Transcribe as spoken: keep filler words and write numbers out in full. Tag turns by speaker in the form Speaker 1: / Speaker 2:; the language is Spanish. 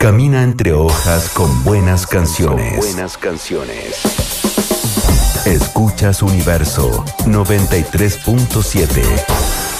Speaker 1: Camina entre hojas con buenas canciones.
Speaker 2: Con buenas canciones.
Speaker 1: Escuchas Universo noventa y tres punto siete.